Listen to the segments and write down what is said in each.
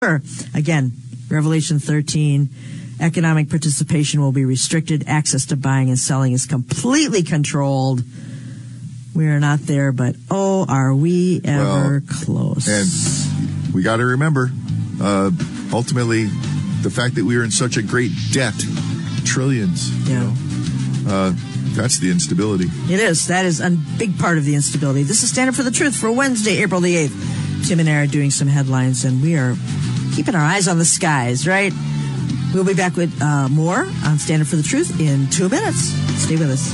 Again, Revelation 13, economic participation will be restricted. Access to buying and selling is completely controlled. We are not there, but oh, are we ever close? And we got to remember, ultimately, the fact that we are in such a great debt, trillions, that's the instability. It is. That is a big part of the instability. This is Stand Up for the Truth for Wednesday, April the 8th. Tim and I are doing some headlines, and we are keeping our eyes on the skies, right? We'll be back with more on Stand Up for the Truth in 2 minutes. Stay with us.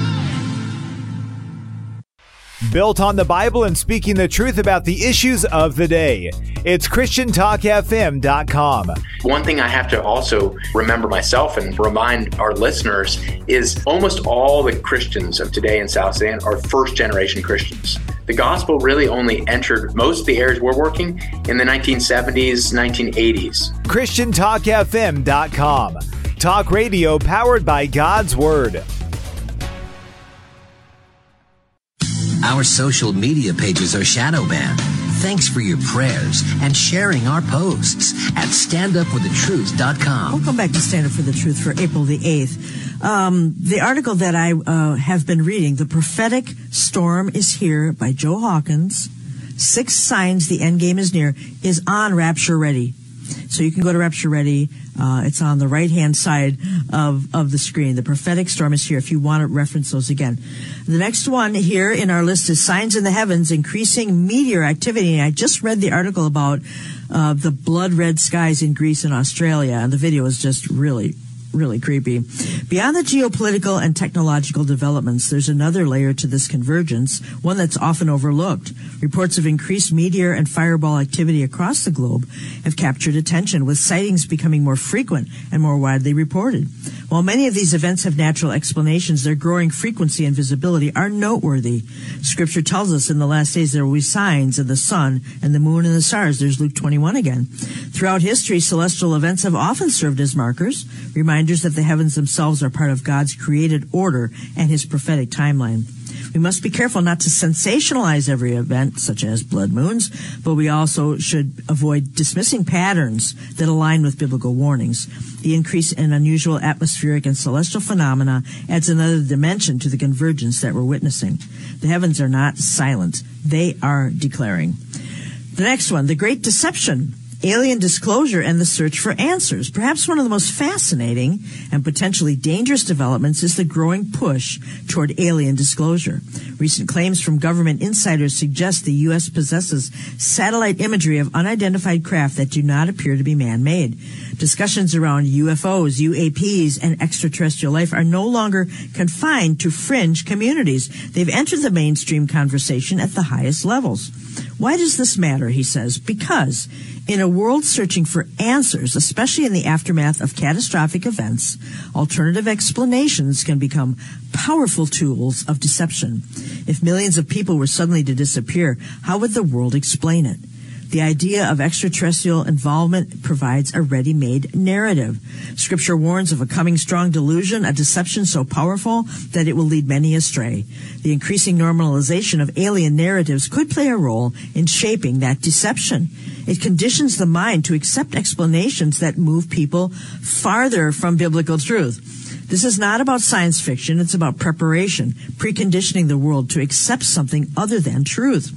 Built on the Bible and speaking the truth about the issues of the day. It's ChristianTalkFM.com. One thing I have to also remember myself and remind our listeners is almost all the Christians of today in South Sudan are first-generation Christians. The gospel really only entered most of the areas we're working in the 1970s, 1980s. ChristianTalkFM.com. Talk radio powered by God's Word. Our social media pages are shadow banned. Thanks for your prayers and sharing our posts at standupforthetruth.com. Welcome back to Stand Up for the Truth for April the 8th. The article that I have been reading, The Prophetic Storm is Here by Joe Hawkins, 6 Signs the End Game is Near, is on Rapture Ready. So you can go to Rapture Ready. It's on the right-hand side of the screen. The Prophetic Storm is Here if you want to reference those again. The next one here in our list is Signs in the Heavens, Increasing Meteor Activity. And I just read the article about the blood red skies in Greece and Australia, and the video is just really creepy. Beyond the geopolitical and technological developments, there's another layer to this convergence, one that's often overlooked. Reports of increased meteor and fireball activity across the globe have captured attention, with sightings becoming more frequent and more widely reported. While many of these events have natural explanations, their growing frequency and visibility are noteworthy. Scripture tells us in the last days there will be signs of the sun and the moon and the stars. There's Luke 21 again. Throughout history, celestial events have often served as markers, reminders that the heavens themselves are part of God's created order and his prophetic timeline. We must be careful not to sensationalize every event, such as blood moons, but we also should avoid dismissing patterns that align with biblical warnings. The increase in unusual atmospheric and celestial phenomena adds another dimension to the convergence that we're witnessing. The heavens are not silent. They are declaring. The next one, The Great Deception. Alien disclosure and the search for answers. Perhaps one of the most fascinating and potentially dangerous developments is the growing push toward alien disclosure. Recent claims from government insiders suggest the U.S. possesses satellite imagery of unidentified craft that do not appear to be man-made. Discussions around UFOs, UAPs, and extraterrestrial life are no longer confined to fringe communities. They've entered the mainstream conversation at the highest levels. Why does this matter, he says? Because in a world searching for answers, especially in the aftermath of catastrophic events, alternative explanations can become powerful tools of deception. If millions of people were suddenly to disappear, how would the world explain it? The idea of extraterrestrial involvement provides a ready-made narrative. Scripture warns of a coming strong delusion, a deception so powerful that it will lead many astray. The increasing normalization of alien narratives could play a role in shaping that deception. It conditions the mind to accept explanations that move people farther from biblical truth. This is not about science fiction. It's about preparation, preconditioning the world to accept something other than truth.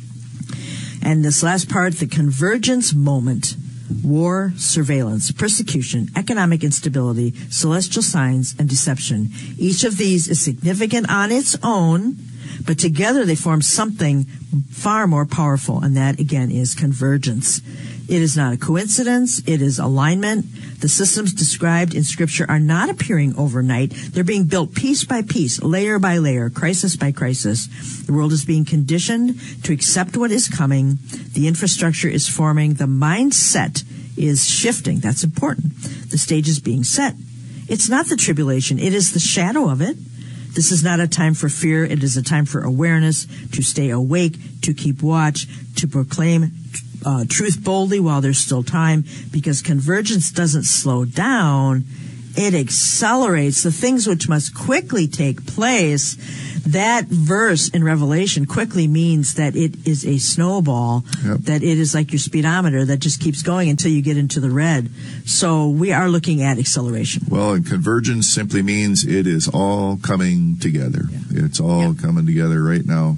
And this last part, the convergence moment: war, surveillance, persecution, economic instability, celestial signs, and deception. Each of these is significant on its own, but together they form something far more powerful, and that, again, is convergence. It is not a coincidence. It is alignment. The systems described in Scripture are not appearing overnight. They're being built piece by piece, layer by layer, crisis by crisis. The world is being conditioned to accept what is coming. The infrastructure is forming. The mindset is shifting. That's important. The stage is being set. It's not the tribulation. It is the shadow of it. This is not a time for fear. It is a time for awareness, to stay awake, to keep watch, to proclaim truth boldly while there's still time, because convergence doesn't slow down. It accelerates the things which must quickly take place. That verse in Revelation quickly means that it is a snowball, that it is like your speedometer that just keeps going until you get into the red. So we are looking at acceleration. Well, and convergence simply means it is all coming together. Yeah. It's all coming together right now.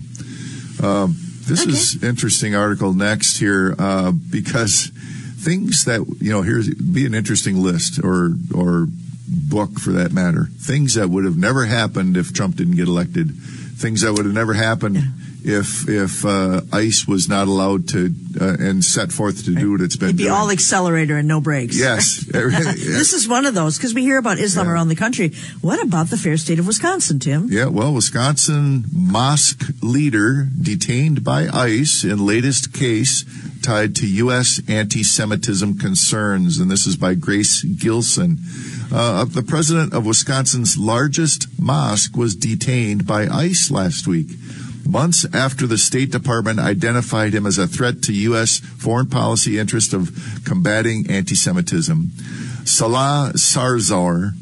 This is interesting article next here, because things that, here's be an interesting list or book for that matter. Things that would have never happened if Trump didn't get elected. Things that would have never happened if ICE was not allowed to and set forth to do what it's been doing. It'd be all accelerator and no brakes. Yes. This is one of those, because we hear about Islam around the country. What about the fair state of Wisconsin, Tim? Yeah, well, Wisconsin mosque leader detained by ICE in latest case tied to U.S. anti-Semitism concerns. And this is by Grace Gilson. The president of Wisconsin's largest mosque was detained by ICE last week, months after the State Department identified him as a threat to U.S. foreign policy interest of combating anti-Semitism. Salah Sarzour,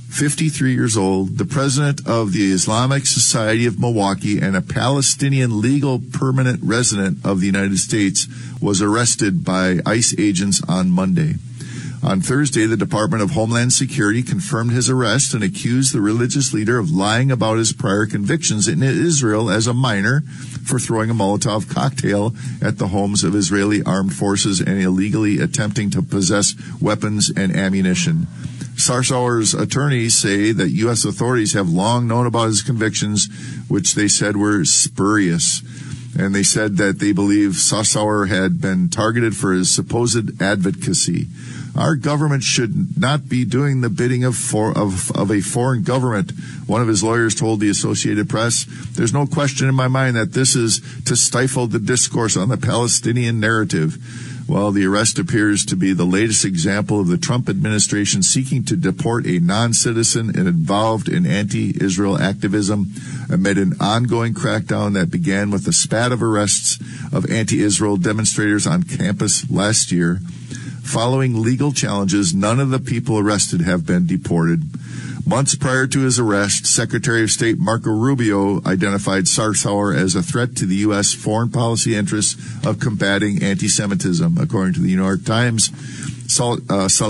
53 years old, the president of the Islamic Society of Milwaukee and a Palestinian legal permanent resident of the United States, was arrested by ICE agents on Monday. On Thursday, the Department of Homeland Security confirmed his arrest and accused the religious leader of lying about his prior convictions in Israel as a minor for throwing a Molotov cocktail at the homes of Israeli armed forces and illegally attempting to possess weapons and ammunition. Sarsour's attorneys say that U.S. authorities have long known about his convictions, which they said were spurious. And they said that they believe Sarsour had been targeted for his supposed advocacy. Our government should not be doing the bidding of a foreign government, one of his lawyers told the Associated Press. There's no question in my mind that this is to stifle the discourse on the Palestinian narrative. Well, the arrest appears to be the latest example of the Trump administration seeking to deport a non-citizen involved in anti-Israel activism amid an ongoing crackdown that began with a spat of arrests of anti-Israel demonstrators on campus last year. Following legal challenges, none of the people arrested have been deported. Months prior to his arrest, Secretary of State Marco Rubio identified Sarsour as a threat to the U.S. foreign policy interests of combating anti-Semitism. According to the New York Times, Salah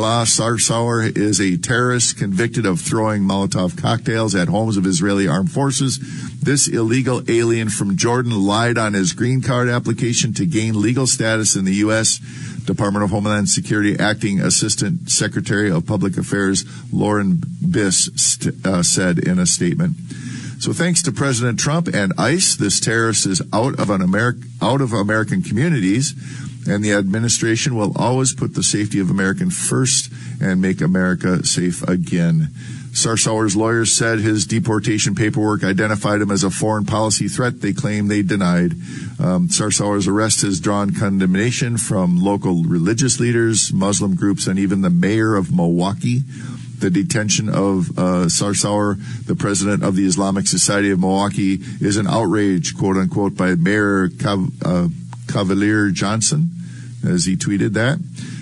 Sarsour is a terrorist convicted of throwing Molotov cocktails at homes of Israeli armed forces. This illegal alien from Jordan lied on his green card application to gain legal status in the U.S. Department of Homeland Security Acting Assistant Secretary of Public Affairs Lauren Biss said in a statement. So thanks to President Trump and ICE, this terrorist is out of American communities, and the administration will always put the safety of Americans first and make America safe again. Sarsour's lawyers said his deportation paperwork identified him as a foreign policy threat they claim they denied. Sarsour's arrest has drawn condemnation from local religious leaders, Muslim groups, and even the mayor of Milwaukee. The detention of Sarsour, the president of the Islamic Society of Milwaukee, is an outrage, quote unquote, by Mayor Cavalier Johnson, as he tweeted that.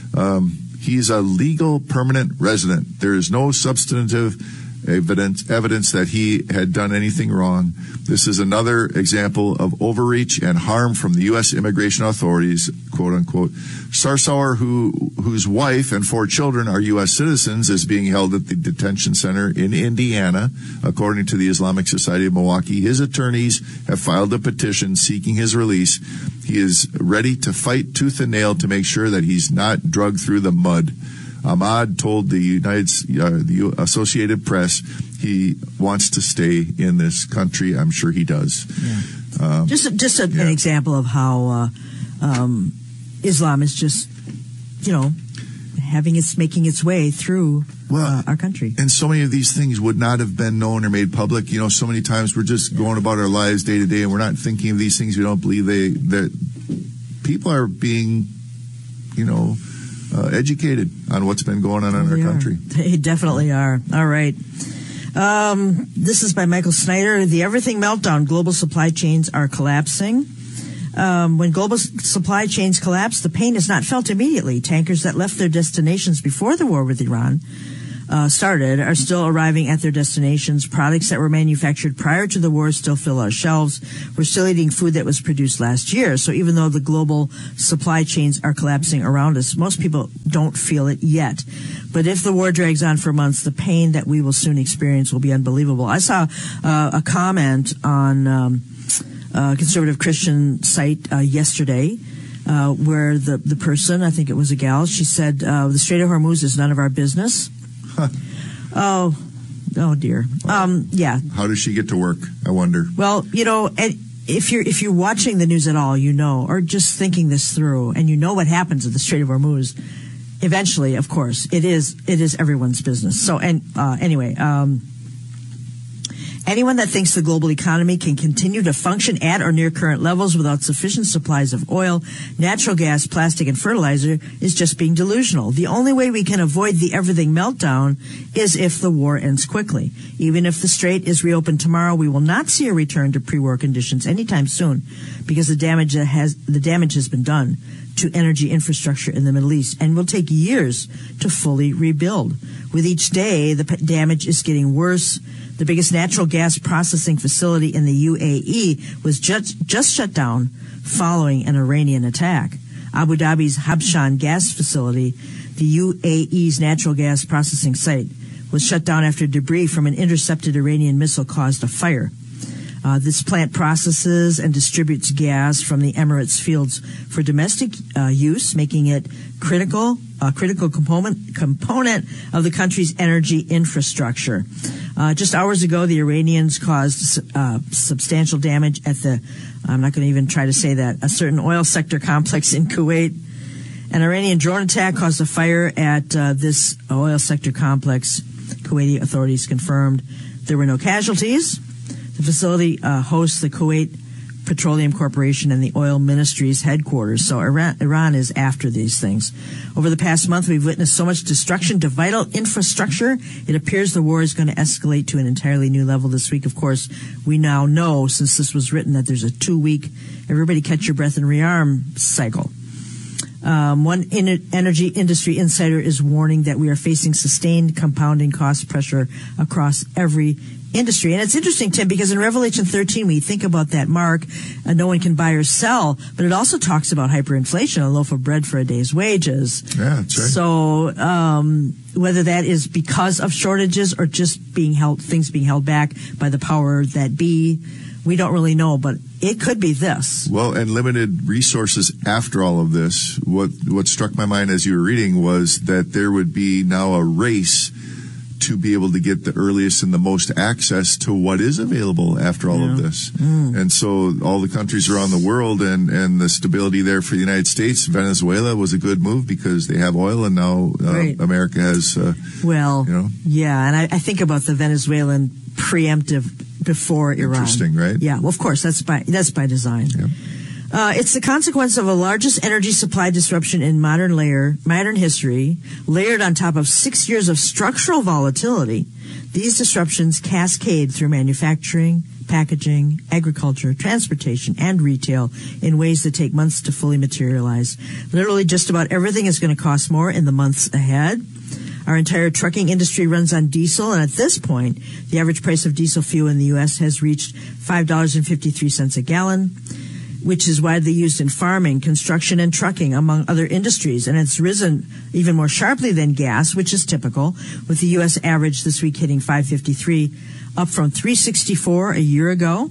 He's a legal permanent resident. There is no substantive evidence that he had done anything wrong. This is another example of overreach and harm from the U.S. immigration authorities, quote unquote. Sarsour, whose wife and 4 children are U.S. citizens, is being held at the detention center in Indiana, according to the Islamic Society of Milwaukee. His attorneys have filed a petition seeking his release. He is ready to fight tooth and nail to make sure that he's not dragged through the mud. Ahmad told the Associated Press he wants to stay in this country. I'm sure he does. Yeah. An example of how Islam is just, making its way through our country. And so many of these things would not have been known or made public. So many times we're just going about our lives day to day, and we're not thinking of these things. We don't believe that people are being, educated on what's been going on in our country. They definitely are. All right. This is by Michael Snyder. The Everything Meltdown. Global supply chains are collapsing. When global supply chains collapse, the pain is not felt immediately. Tankers that left their destinations before the war with Iran started are still arriving at their destinations. Products that were manufactured prior to the war still fill our shelves. We're still eating food that was produced last year. So even though the global supply chains are collapsing around us, most people don't feel it yet. But if the war drags on for months, the pain that we will soon experience will be unbelievable. I saw a comment on a conservative Christian site yesterday where the person, I think it was a gal, she said, the Strait of Hormuz is none of our business. Oh dear. Yeah. How does she get to work? I wonder. Well, if you're watching the news at all, or just thinking this through, and you know what happens at the Strait of Hormuz, eventually, of course, it is everyone's business. So, anyway, anyone that thinks the global economy can continue to function at or near current levels without sufficient supplies of oil, natural gas, plastic, and fertilizer is just being delusional. The only way we can avoid the everything meltdown is if the war ends quickly. Even if the strait is reopened tomorrow, we will not see a return to pre-war conditions anytime soon because the damage has been done to energy infrastructure in the Middle East and will take years to fully rebuild. With each day, the damage is getting worse. The biggest natural gas processing facility in the UAE was just shut down following an Iranian attack. Abu Dhabi's Habshan gas facility, the UAE's natural gas processing site, was shut down after debris from an intercepted Iranian missile caused a fire. This plant processes and distributes gas from the Emirates fields for domestic use, making it a critical component of the country's energy infrastructure. Just hours ago, the Iranians caused substantial damage at I'm not going to even try to say that, a certain oil sector complex in Kuwait. An Iranian drone attack caused a fire at this oil sector complex. Kuwaiti authorities confirmed there were no casualties. The facility hosts the Kuwait Petroleum Corporation and the Oil Ministry's headquarters. So Iran is after these things. Over the past month, we've witnessed so much destruction to vital infrastructure. It appears the war is going to escalate to an entirely new level this week. Of course, we now know, since this was written, that there's a 2-week everybody catch your breath and rearm cycle. One energy industry insider is warning that we are facing sustained compounding cost pressure across every industry. And it's interesting, Tim, because in Revelation 13, we think about that mark, no one can buy or sell, but it also talks about hyperinflation, a loaf of bread for a day's wages. Yeah, that's right. So, whether that is because of shortages or just things being held back by the power that be, we don't really know, but it could be this. Well, and limited resources after all of this. What struck my mind as you were reading was that there would be now a race to be able to get the earliest and the most access to what is available after all of this. And so all the countries around the world and the stability there for the United States, Venezuela was a good move because they have oil, and now America has, yeah, and I think about the Venezuelan preemptive before Iran. Interesting, right? Yeah, well, of course, that's by design. Yeah. It's the consequence of the largest energy supply disruption in modern history, layered on top of 6 years of structural volatility. These disruptions cascade through manufacturing, packaging, agriculture, transportation, and retail in ways that take months to fully materialize. Literally, just about everything is going to cost more in the months ahead. Our entire trucking industry runs on diesel, and at this point, the average price of diesel fuel in the U.S. has reached $5.53 a gallon, which is widely used in farming, construction, and trucking, among other industries. And it's risen even more sharply than gas, which is typical, with the U.S. average this week hitting $5.53, up from $3.64 a year ago.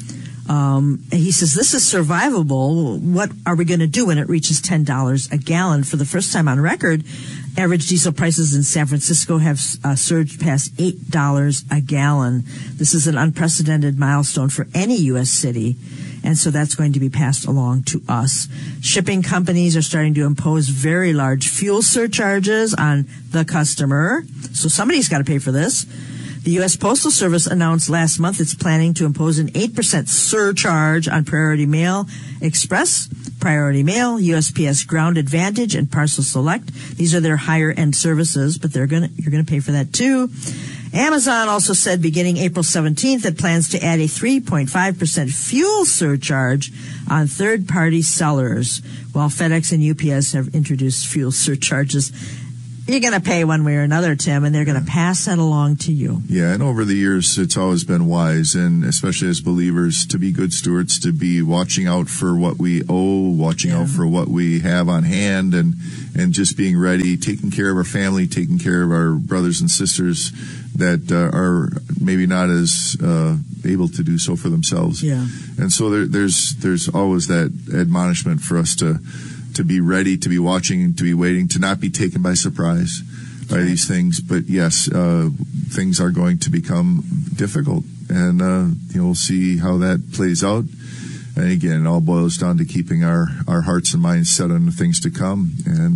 He says, this is survivable. What are we going to do when it reaches $10 a gallon? For the first time on record, average diesel prices in San Francisco have surged past $8 a gallon. This is an unprecedented milestone for any U.S. city, and so that's going to be passed along to us. Shipping companies are starting to impose very large fuel surcharges on the customer, so somebody's got to pay for this. The U.S. Postal Service announced last month it's planning to impose an 8% surcharge on Priority Mail Express, Priority Mail, USPS Ground Advantage, and Parcel Select. These are their higher-end services, but you're going to pay for that too. Amazon also said beginning April 17th it plans to add a 3.5% fuel surcharge on third-party sellers, while FedEx and UPS have introduced fuel surcharges You're going to pay one way or another, Tim, and they're going to pass that along to you. Yeah, and over the years, it's always been wise, and especially as believers, to be good stewards, to be watching out for what we owe, watching out for what we have on hand, and just being ready, taking care of our family, taking care of our brothers and sisters that are maybe not as able to do so for themselves. Yeah. And so there's always that admonishment for us to be ready, to be watching, to be waiting, to not be taken by surprise by these things. But yes, things are going to become difficult, and we'll see how that plays out. And again, it all boils down to keeping our hearts and minds set on the things to come,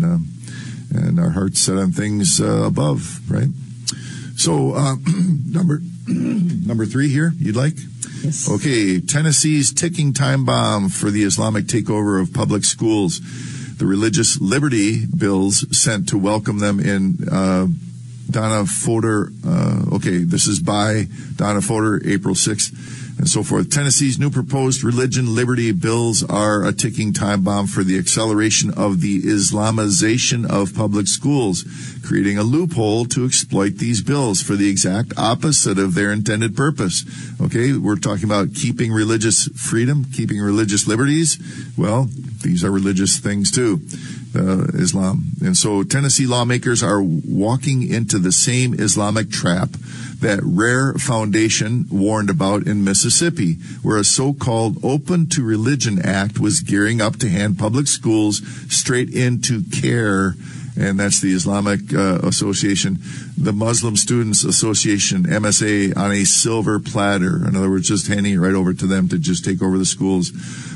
and our hearts set on things above, right? So number 3 here, you'd like? Yes. Okay, Tennessee's ticking time bomb for the Islamic takeover of public schools. The religious liberty bills sent to welcome them in Donna Fodor. This is by Donna Fodor, April 6th, and so forth. Tennessee's new proposed religion liberty bills are a ticking time bomb for the acceleration of the Islamization of public schools, creating a loophole to exploit these bills for the exact opposite of their intended purpose. Okay, we're talking about keeping religious freedom, keeping religious liberties. Well, these are religious things too, Islam. And so Tennessee lawmakers are walking into the same Islamic trap that Rare Foundation warned about in Mississippi, where a so-called Open to Religion Act was gearing up to hand public schools straight into care. And that's the Islamic Association, the Muslim Students Association, MSA, on a silver platter. In other words, just handing it right over to them to just take over the schools.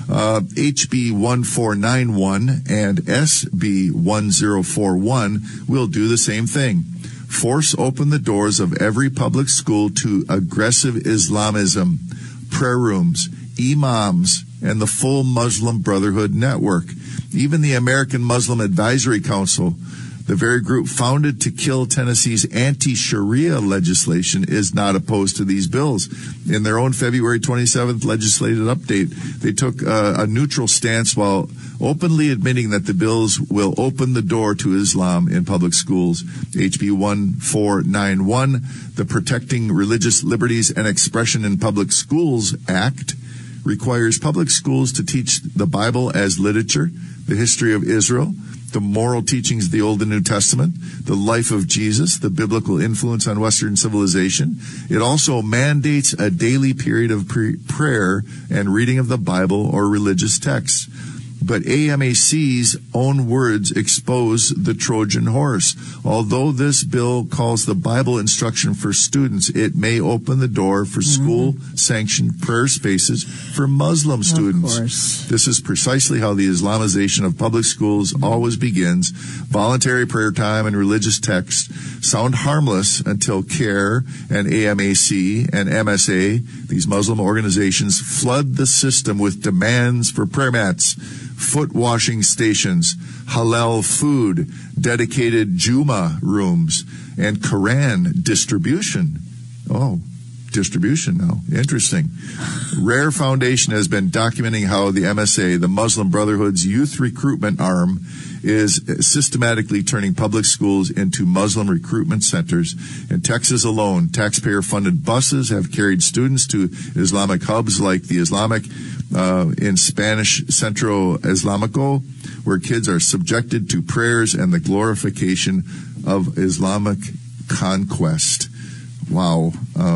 HB 1491 and SB 1041 will do the same thing. Force open the doors of every public school to aggressive Islamism, prayer rooms, imams, and the full Muslim Brotherhood network. Even the American Muslim Advisory Council, the very group founded to kill Tennessee's anti-Sharia legislation, is not opposed to these bills. In their own February 27th legislative update, they took a neutral stance while openly admitting that the bills will open the door to Islam in public schools. HB 1491, the Protecting Religious Liberties and Expression in Public Schools Act, requires public schools to teach the Bible as literature, the history of Israel, the moral teachings of the Old and New Testament, the life of Jesus, the biblical influence on Western civilization. It also mandates a daily period of prayer and reading of the Bible or religious texts. But AMAC's own words expose the Trojan horse. Although this bill calls the Bible instruction for students, it may open the door for school-sanctioned prayer spaces for Muslim students. This is precisely how the Islamization of public schools always begins. Voluntary prayer time and religious texts sound harmless until CARE and AMAC and MSA, these Muslim organizations, flood the system with demands for prayer mats, foot washing stations, halal food, dedicated Juma rooms, and Quran distribution. Oh, distribution now. Interesting. Rare Foundation has been documenting how the MSA, the Muslim Brotherhood's youth recruitment arm, is systematically turning public schools into Muslim recruitment centers. In Texas alone, taxpayer-funded buses have carried students to Islamic hubs like the Islamic in Spanish Centro Islamico, where kids are subjected to prayers and the glorification of Islamic conquest. Wow.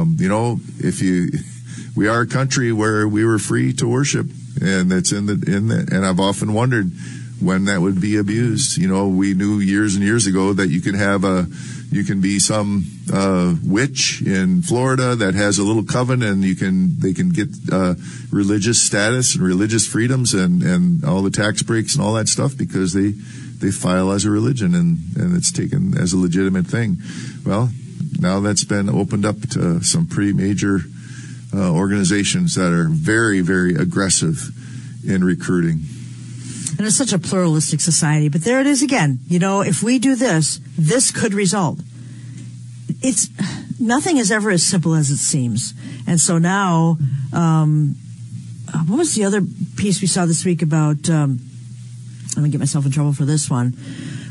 We are a country where we were free to worship, and that's and I've often wondered when that would be abused. We knew years and years ago that you can be some witch in Florida that has a little coven, and they can get religious status and religious freedoms and all the tax breaks and all that stuff because they file as a religion and it's taken as a legitimate thing. Well, now that's been opened up to some pretty major organizations that are very, very aggressive in recruiting. And it's such a pluralistic society. But there it is again. If we do this could result. Nothing is ever as simple as it seems. And so now, what was the other piece we saw this week about, let me get myself in trouble for this one.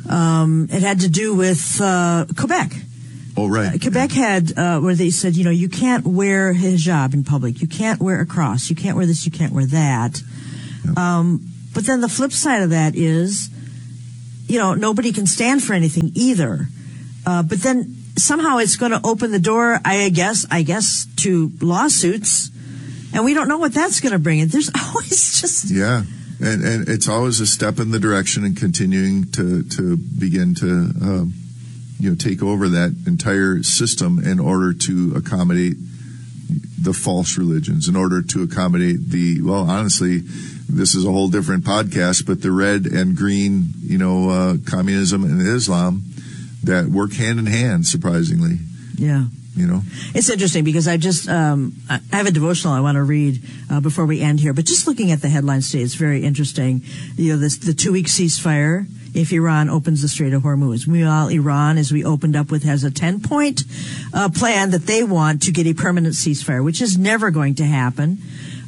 It had to do with Quebec. Oh, right. Quebec had where they said, you can't wear hijab in public. You can't wear a cross. You can't wear this. You can't wear that. Yep. But then the flip side of that is, nobody can stand for anything either. But then somehow it's going to open the door, I guess, to lawsuits. And we don't know what that's going to bring. And there's always just... Yeah. And it's always a step in the direction and continuing to begin to, take over that entire system in order to accommodate the false religions, in order to accommodate honestly, this is a whole different podcast, but the red and green, communism and Islam that work hand in hand, surprisingly. Yeah. It's interesting because I just, I have a devotional I want to read before we end here, but just looking at the headlines today, it's very interesting. The 2-week ceasefire, if Iran opens the Strait of Hormuz. Meanwhile, Iran, as we opened up with, has a 10-point plan that they want to get a permanent ceasefire, which is never going to happen.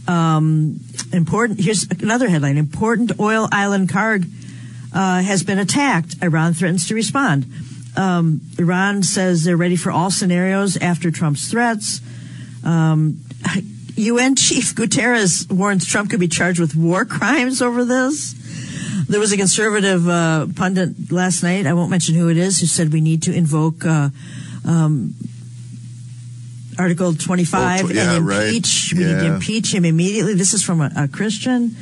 Here's another headline. Important oil island Karg has been attacked. Iran threatens to respond. Iran says they're ready for all scenarios after Trump's threats. UN Chief Guterres warns Trump could be charged with war crimes over this. There was a conservative pundit last night, I won't mention who it is, who said we need to invoke Article 25 and impeach. We need to impeach him immediately. This is from a Christian.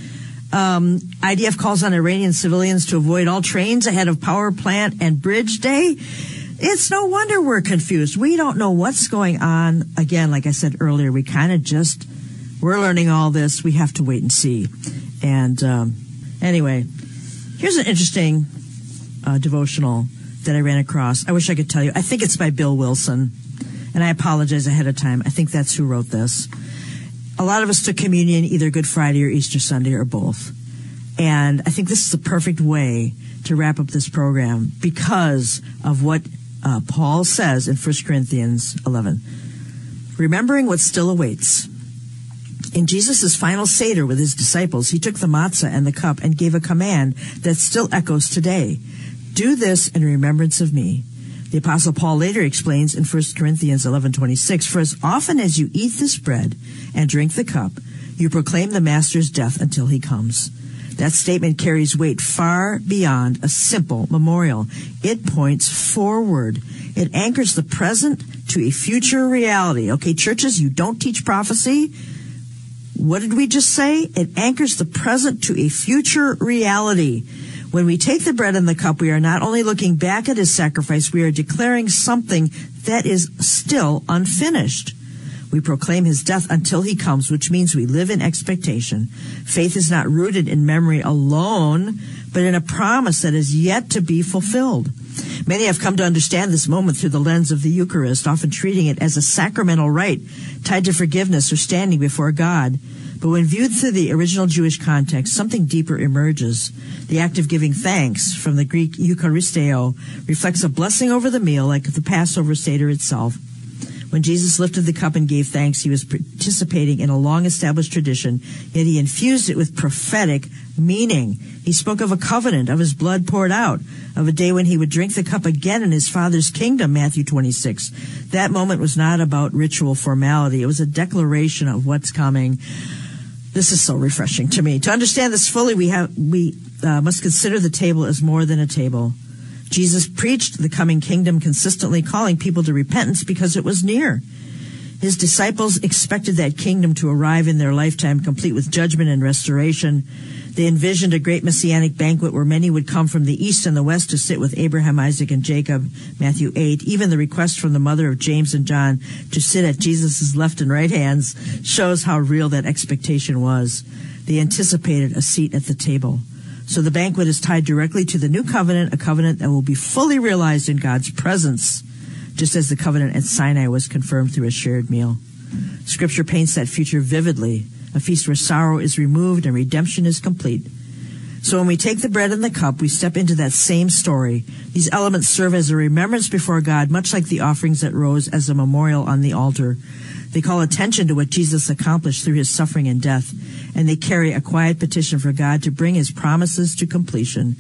IDF calls on Iranian civilians to avoid all trains ahead of power plant and bridge day. It's no wonder we're confused. We don't know what's going on. Again, like I said earlier, we're learning all this. We have to wait and see. And anyway, here's an interesting devotional that I ran across. I wish I could tell you. I think it's by Bill Wilson, and I apologize ahead of time. I think that's who wrote this. A lot of us took communion either Good Friday or Easter Sunday or both. And I think this is the perfect way to wrap up this program because of what Paul says in 1 Corinthians 11. Remembering what still awaits. In Jesus' final Seder with his disciples, he took the matzah and the cup and gave a command that still echoes today. Do this in remembrance of me. The Apostle Paul later explains in 1 Corinthians 11:26, for as often as you eat this bread and drink the cup, you proclaim the Master's death until he comes. That statement carries weight far beyond a simple memorial. It points forward. It anchors the present to a future reality. Okay, churches, you don't teach prophecy. What did we just say? It anchors the present to a future reality. When we take the bread and the cup, we are not only looking back at his sacrifice, we are declaring something that is still unfinished. We proclaim his death until he comes, which means we live in expectation. Faith is not rooted in memory alone, but in a promise that is yet to be fulfilled. Many have come to understand this moment through the lens of the Eucharist, often treating it as a sacramental rite tied to forgiveness or standing before God. But when viewed through the original Jewish context, something deeper emerges. The act of giving thanks, from the Greek Eucharisteo, reflects a blessing over the meal like the Passover Seder itself. When Jesus lifted the cup and gave thanks, he was participating in a long-established tradition, yet he infused it with prophetic meaning. He spoke of a covenant, of his blood poured out, of a day when he would drink the cup again in his Father's kingdom, Matthew 26. That moment was not about ritual formality. It was a declaration of what's coming. This is so refreshing to me. To understand this fully, we must consider the table as more than a table. Jesus preached the coming kingdom, consistently calling people to repentance because it was near. His disciples expected that kingdom to arrive in their lifetime, complete with judgment and restoration. They envisioned a great messianic banquet where many would come from the east and the west to sit with Abraham, Isaac, and Jacob, Matthew 8. Even the request from the mother of James and John to sit at Jesus' left and right hands shows how real that expectation was. They anticipated a seat at the table. So the banquet is tied directly to the new covenant, a covenant that will be fully realized in God's presence, just as the covenant at Sinai was confirmed through a shared meal. Scripture paints that future vividly, a feast where sorrow is removed and redemption is complete. So when we take the bread and the cup, we step into that same story. These elements serve as a remembrance before God, much like the offerings that rose as a memorial on the altar. They call attention to what Jesus accomplished through his suffering and death, and they carry a quiet petition for God to bring his promises to completion.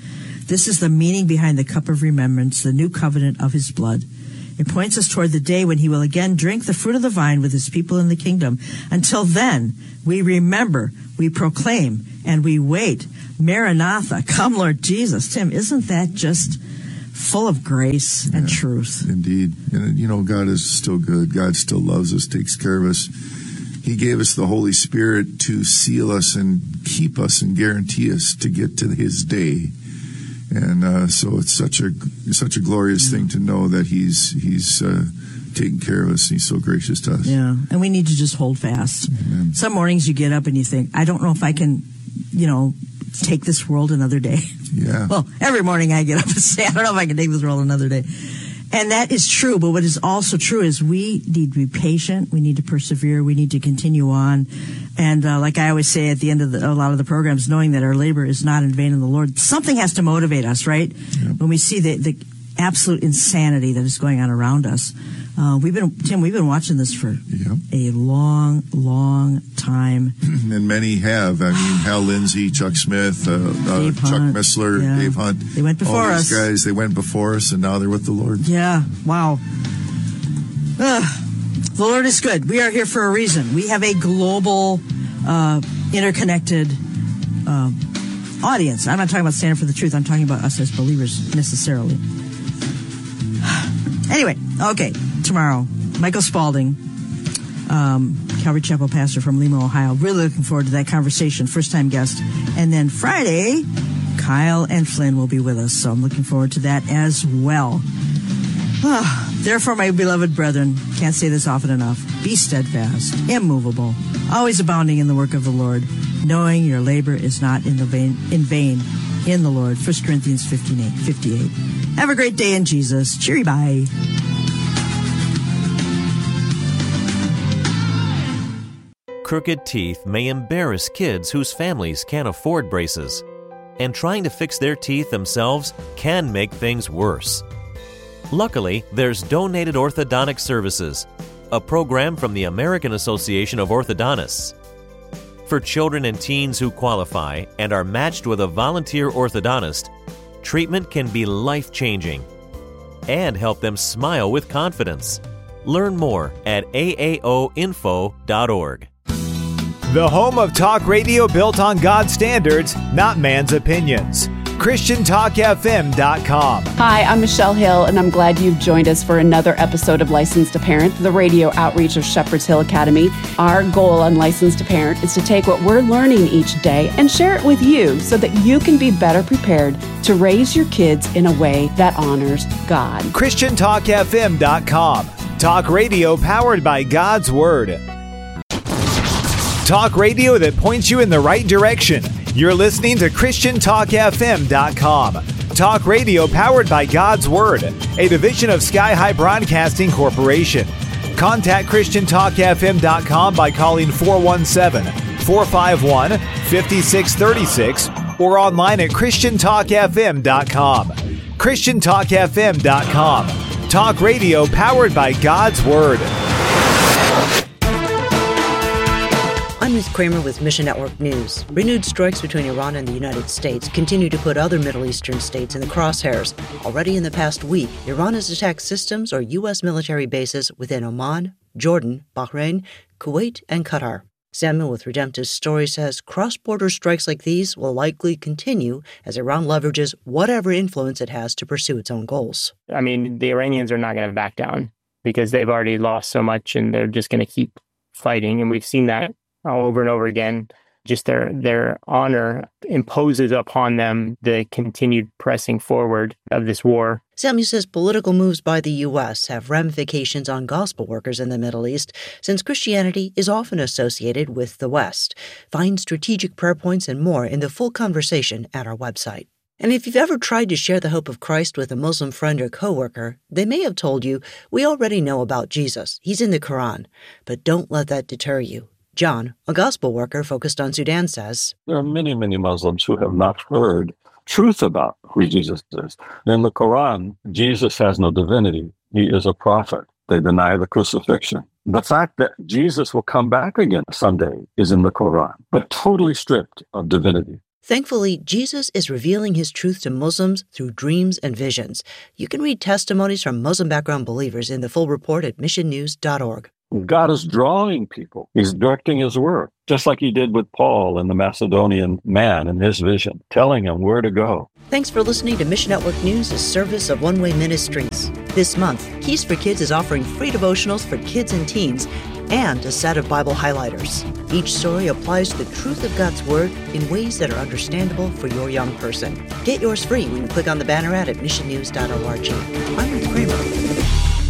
This is the meaning behind the cup of remembrance, the new covenant of his blood. It points us toward the day when he will again drink the fruit of the vine with his people in the kingdom. Until then, we remember, we proclaim, and we wait. Maranatha, come Lord Jesus. Tim, isn't that just full of grace and truth? Indeed. And, God is still good. God still loves us, takes care of us. He gave us the Holy Spirit to seal us and keep us and guarantee us to get to his day. And so it's such a glorious thing to know that he's taking care of us. He's so gracious to us. Yeah, and we need to just hold fast. Amen. Some mornings you get up and you think, I don't know if I can, take this world another day. Yeah. Well, every morning I get up and say, I don't know if I can take this world another day. And that is true, but what is also true is we need to be patient, we need to persevere, we need to continue on. And like I always say at the end of a lot of the programs, knowing that our labor is not in vain in the Lord, something has to motivate us, right? Yep. When we see the absolute insanity that is going on around us. We've been watching this for a long, long time. And many have. I mean, Hal Lindsey, Chuck Smith, Chuck Missler, Dave Hunt. They went before us. All these guys, they went before us, and now they're with the Lord. Yeah, wow. The Lord is good. We are here for a reason. We have a global, interconnected audience. I'm not talking about standing for the truth. I'm talking about us as believers necessarily. Anyway, okay, tomorrow, Michael Spaulding, Calvary Chapel pastor from Lima, Ohio. Really looking forward to that conversation, first-time guest. And then Friday, Kyle and Flynn will be with us, so I'm looking forward to that as well. Therefore, my beloved brethren, can't say this often enough, be steadfast, immovable, always abounding in the work of the Lord, knowing your labor is not in vain in the Lord. 1 Corinthians 15:58. Have a great day in Jesus. Cheery bye. Crooked teeth may embarrass kids whose families can't afford braces, and trying to fix their teeth themselves can make things worse. Luckily, there's Donated Orthodontic Services, a program from the American Association of Orthodontists. For children and teens who qualify and are matched with a volunteer orthodontist, treatment can be life-changing and help them smile with confidence. Learn more at aaoinfo.org. The home of talk radio built on God's standards, not man's opinions. ChristianTalkFM.com. Hi, I'm Michelle Hill, and I'm glad you've joined us for another episode of Licensed to Parent, the radio outreach of Shepherd's Hill Academy. Our goal on Licensed to Parent is to take what we're learning each day and share it with you so that you can be better prepared to raise your kids in a way that honors God. ChristianTalkFM.com. Talk radio powered by God's Word. Talk radio that points you in the right direction. You're listening to ChristianTalkFM.com. Talk radio powered by God's Word, a division of Sky High Broadcasting Corporation. Contact ChristianTalkFM.com by calling 417-451-5636 or online at ChristianTalkFM.com. ChristianTalkFM.com. Talk radio powered by God's Word. I'm Ruth Kramer with Mission Network News. Renewed strikes between Iran and the United States continue to put other Middle Eastern states in the crosshairs. Already in the past week, Iran has attacked systems or U.S. military bases within Oman, Jordan, Bahrain, Kuwait, and Qatar. Samuel with Redemptive Story says cross-border strikes like these will likely continue as Iran leverages whatever influence it has to pursue its own goals. I mean, the Iranians are not going to back down because they've already lost so much and they're just going to keep fighting. And we've seen that over and over again. Just their honor imposes upon them the continued pressing forward of this war. Samuel says political moves by the U.S. have ramifications on gospel workers in the Middle East, since Christianity is often associated with the West. Find strategic prayer points and more in the full conversation at our website. And if you've ever tried to share the hope of Christ with a Muslim friend or coworker, they may have told you, "We already know about Jesus. He's in the Quran." But don't let that deter you. John, a gospel worker focused on Sudan, says, there are many, many Muslims who have not heard truth about who Jesus is. In the Quran, Jesus has no divinity. He is a prophet. They deny the crucifixion. The fact that Jesus will come back again someday is in the Quran, but totally stripped of divinity. Thankfully, Jesus is revealing his truth to Muslims through dreams and visions. You can read testimonies from Muslim background believers in the full report at missionnews.org. God is drawing people. He's directing his work, just like he did with Paul and the Macedonian man in his vision, telling him where to go. Thanks for listening to Mission Network News, a service of One Way Ministries. This month, Keys for Kids is offering free devotionals for kids and teens and a set of Bible highlighters. Each story applies the truth of God's Word in ways that are understandable for your young person. Get yours free when you click on the banner ad at missionnews.org. I'm Ruth Kramer.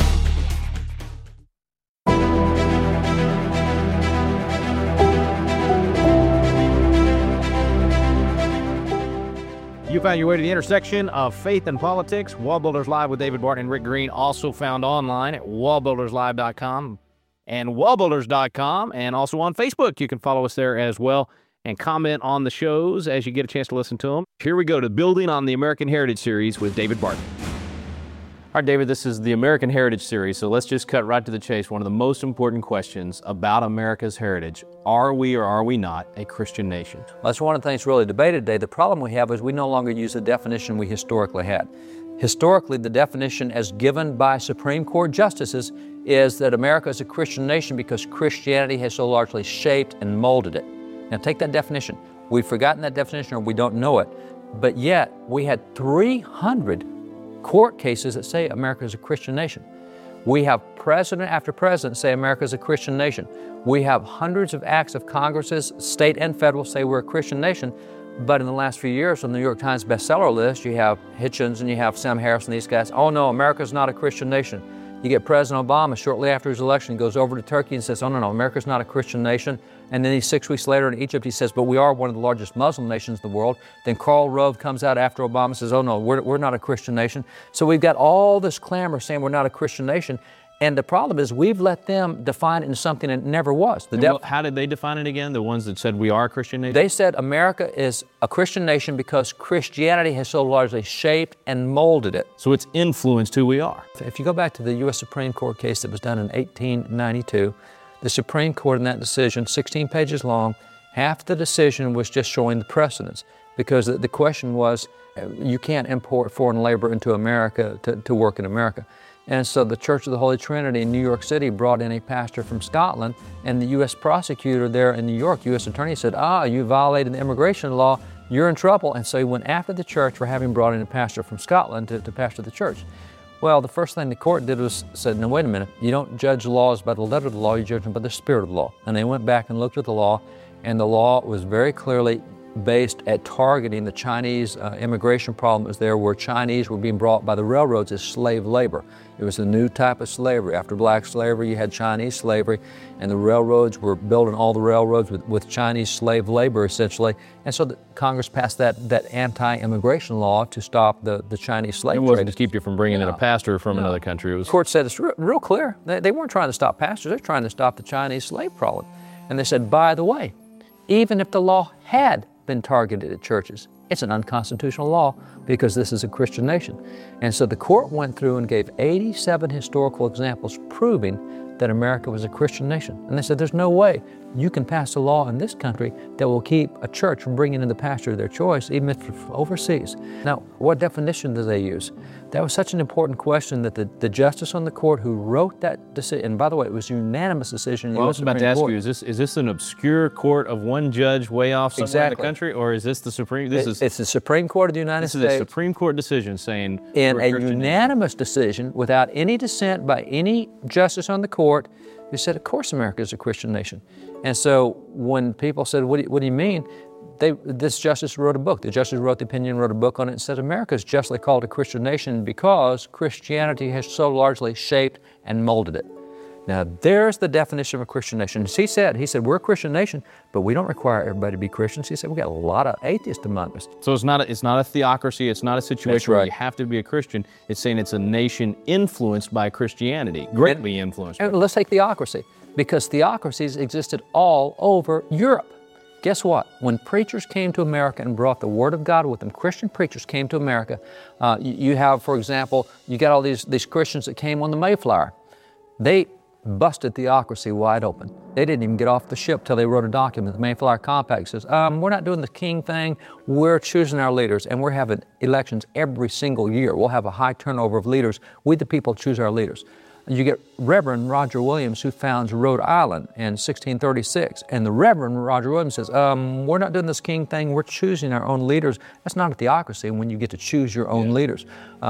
You found your way to the intersection of faith and politics. Wall Builders Live with David Barton and Rick Green, also found online at wallbuilderslive.com and wallbuilders.com, and also on Facebook. You can follow us there as well and comment on the shows as you get a chance to listen to them. Here we go to Building on the American Heritage Series with David Barton. All right, David, this is the American Heritage Series, so let's just cut right to the chase. One of the most important questions about America's heritage: are we or are we not a Christian nation? Well, that's one of the things really debated today. The problem we have is we no longer use the definition we historically had. Historically, the definition as given by Supreme Court justices is that America is a Christian nation because Christianity has so largely shaped and molded it. Now take that definition. We've forgotten that definition or we don't know it, but yet we had 300 court cases that say America is a Christian nation. We have president after president say America is a Christian nation. We have hundreds of acts of Congresses, state and federal, say we're a Christian nation. But in the last few years on the New York Times bestseller list, you have Hitchens and you have Sam Harris and these guys. Oh no, America's not a Christian nation. You get President Obama shortly after his election, goes over to Turkey and says, oh no, America's not a Christian nation. And then 6 weeks later in Egypt, he says, but we are one of the largest Muslim nations in the world. Then Karl Rove comes out after Obama and says, oh no, we're not a Christian nation. So we've got all this clamor saying we're not a Christian nation. And the problem is we've let them define it into something it never was. How did they define it again, the ones that said we are a Christian nation? They said America is a Christian nation because Christianity has so largely shaped and molded it. So it's influenced who we are. If you go back to the U.S. Supreme Court case that was done in 1892, the Supreme Court in that decision, 16 pages long, half the decision was just showing the precedents, because the question was, you can't import foreign labor into America to work in America. And so the Church of the Holy Trinity in New York City brought in a pastor from Scotland, and the U.S. prosecutor there in New York, U.S. attorney, said, you violated the immigration law, you're in trouble. And so he went after the church for having brought in a pastor from Scotland to pastor the church. Well, the first thing the court did was said, no, wait a minute, you don't judge laws by the letter of the law, you judge them by the spirit of the law. And they went back and looked at the law, and the law was very clearly based at targeting the Chinese immigration problem that was there, where Chinese were being brought by the railroads as slave labor. It was a new type of slavery. After black slavery, you had Chinese slavery, and the railroads were building all the railroads with Chinese slave labor, essentially. And so Congress passed that anti-immigration law to stop the Chinese slave trade. It wasn't to keep you from bringing in a pastor from another country. The court said it's real clear. They weren't trying to stop pastors. They're trying to stop the Chinese slave problem. And they said, by the way, even if the law had been targeted at churches, it's an unconstitutional law because this is a Christian nation. And so the court went through and gave 87 historical examples proving that America was a Christian nation. And they said, there's no way you can pass a law in this country that will keep a church from bringing in the pastor of their choice, even if it's overseas. Now, what definition do they use? That was such an important question that the justice on the court who wrote that decision, and by the way, it was a unanimous decision. Well, I was about to ask you, is this an obscure court of one judge way off somewhere in the country, or is this the Supreme? It's the Supreme Court of the United States. This is a Supreme Court decision saying in a unanimous decision without any dissent by any justice on the court, who said, of course America is a Christian nation. And so when people said, what do you mean? This justice wrote a book. The justice wrote the opinion, wrote a book on it, and said America is justly called a Christian nation because Christianity has so largely shaped and molded it. Now, there's the definition of a Christian nation. He said, we're a Christian nation, but we don't require everybody to be Christians. He said, we've got a lot of atheists among us. So it's not a theocracy. It's not a situation where you have to be a Christian. It's saying it's a nation influenced by Christianity, greatly influenced. And let's take theocracy, because theocracies existed all over Europe. Guess what? When preachers came to America and brought the Word of God with them, Christian preachers came to America. You have, for example, you got all these Christians that came on the Mayflower. They busted theocracy wide open. They didn't even get off the ship till they wrote a document. The Mayflower Compact says, we're not doing the king thing. We're choosing our leaders, and we're having elections every single year. We'll have a high turnover of leaders. We, the people, choose our leaders. You get Reverend Roger Williams, who founds Rhode Island in 1636. And the Reverend Roger Williams says, we're not doing this king thing. We're choosing our own leaders. That's not a theocracy when you get to choose your own leaders.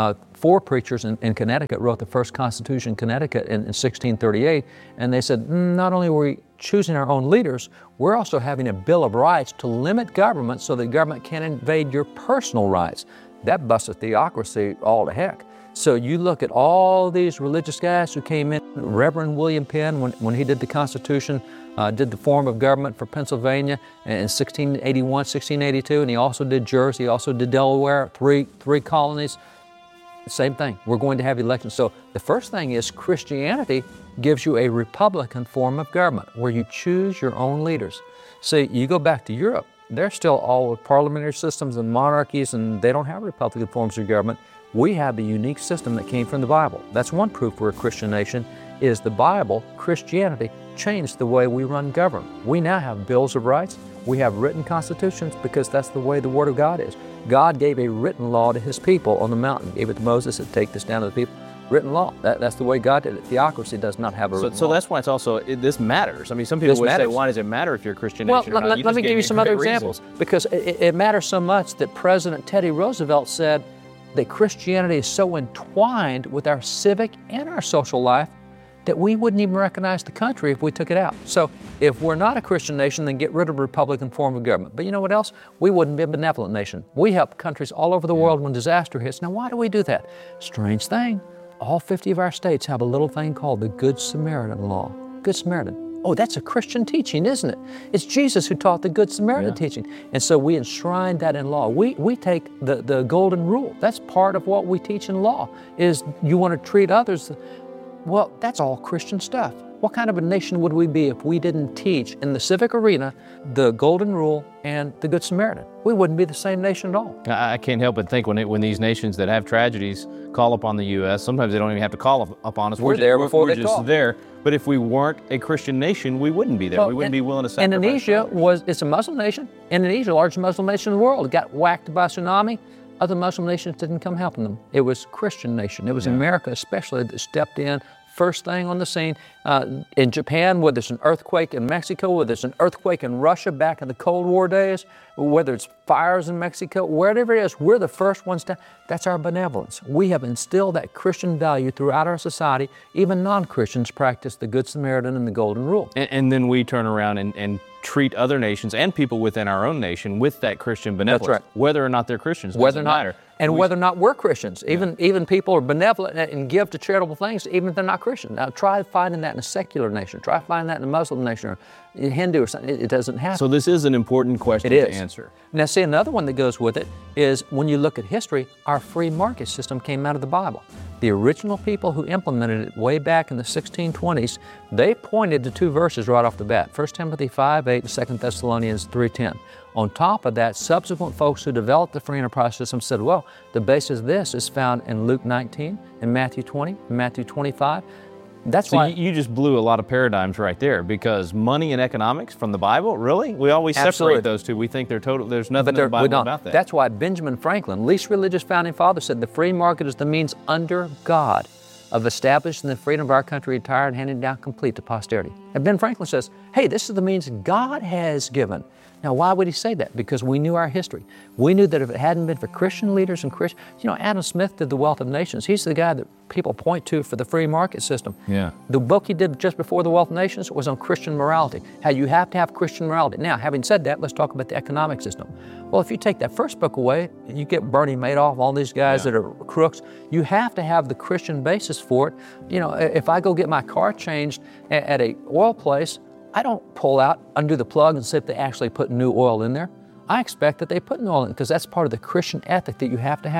4 preachers in Connecticut wrote the first Constitution in Connecticut in 1638. And they said, not only were we choosing our own leaders, we're also having a Bill of Rights to limit government so that government can't invade your personal rights. That busted theocracy all to heck. So you look at all these religious guys who came in. Reverend William Penn, when he did the Constitution, did the form of government for Pennsylvania in 1681, 1682, and he also did Jersey, he also did Delaware, three colonies. Same thing. We're going to have elections. So the first thing is Christianity gives you a republican form of government where you choose your own leaders. See, you go back to Europe, they're still all with parliamentary systems and monarchies, and they don't have republican forms of government. We have a unique system that came from the Bible. That's one proof we're a Christian nation, is the Bible, Christianity, changed the way we run government. We now have bills of rights. We have written constitutions because that's the way the Word of God is. God gave a written law to His people on the mountain, gave it to Moses, said, take this down to the people. Written law. That's the way God did it. Theocracy does not have a written law. So that's why it's also, this matters. I mean, some people would say, why does it matter if you're a Christian nation or not? Let me give you some other examples. Because it matters so much that President Teddy Roosevelt said that Christianity is so entwined with our civic and our social life that we wouldn't even recognize the country if we took it out. So if we're not a Christian nation, then get rid of a Republican form of government. But you know what else? We wouldn't be a benevolent nation. We help countries all over the world when disaster hits. Now, why do we do that? Strange thing. All 50 of our states have a little thing called the Good Samaritan law. Good Samaritan. Oh, that's a Christian teaching, isn't it? It's Jesus who taught the Good Samaritan teaching. And so we enshrine that in law. We take the golden rule. That's part of what we teach in law, is you want to treat others. Well, that's all Christian stuff. What kind of a nation would we be if we didn't teach in the civic arena the Golden Rule and the Good Samaritan? We wouldn't be the same nation at all. I can't help but think when these nations that have tragedies call upon the U.S., sometimes they don't even have to call upon us. We're there before they call. We're just there. But if we weren't a Christian nation, we wouldn't be there. We wouldn't be willing to sacrifice. Indonesia it's a Muslim nation. Indonesia, the largest Muslim nation in the world, got whacked by a tsunami. Other Muslim nations didn't come helping them. It was a Christian nation. It was America especially that stepped in. First thing on the scene. In Japan, whether it's an earthquake in Mexico, whether it's an earthquake in Russia back in the Cold War days, whether it's fires in Mexico, wherever it is, we're the first ones to. That's our benevolence. We have instilled that Christian value throughout our society. Even non-Christians practice the Good Samaritan and the Golden Rule. And then we turn around and treat other nations and people within our own nation with that Christian benevolence. That's right. Whether or not they're Christians doesn't matter. And whether or not we're Christians. Even people are benevolent and give to charitable things, even if they're not Christian. Now try finding that in a secular nation. Try finding that in a Muslim nation or a Hindu or something. It doesn't happen. So this is an important question to answer. Now see, another one that goes with it is when you look at history, our free market system came out of the Bible. The original people who implemented it way back in the 1620s, they pointed to 2 verses right off the bat, 1 Timothy 5:8 and 2 Thessalonians 3:10. On top of that, subsequent folks who developed the free enterprise system said, well, the basis of this is found in Luke 19, in Matthew 20, in Matthew 25. That's why you just blew a lot of paradigms right there, because money and economics from the Bible, really? We always separate those two. We think they're total. There's nothing in the Bible about that. That's why Benjamin Franklin, least religious founding father, said the free market is the means under God of establishing the freedom of our country entire and handing down complete to posterity. And Ben Franklin says, hey, this is the means God has given. Now, why would he say that? Because we knew our history. We knew that if it hadn't been for Christian leaders and Christian, Adam Smith did The Wealth of Nations. He's the guy that people point to for the free market system. Yeah. The book he did just before The Wealth of Nations was on Christian morality, how you have to have Christian morality. Now, having said that, let's talk about the economic system. Well, if you take that first book away, you get Bernie Madoff, all these guys that are crooks. You have to have the Christian basis for it. If I go get my car changed at a oil place, I don't pull out, undo the plug, and see if they actually put new oil in there. I expect that they put new oil in because that's part of the Christian ethic that you have to have.